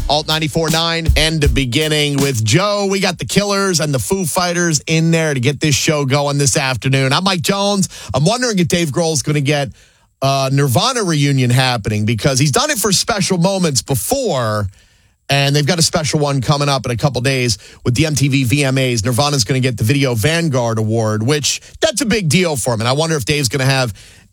Alt 94.9 and beginning with Joe. We got the Killers and the Foo Fighters in there to get this show going this afternoon. I'm Mike Jones. I'm wondering if Dave Grohl's going to get a Nirvana reunion happening because he's done it for special moments before, and they've got a special one coming up in a couple days with the MTV VMAs. Nirvana's going to get the Video Vanguard Award, which that's a big deal for him, and I wonder if Dave's going to have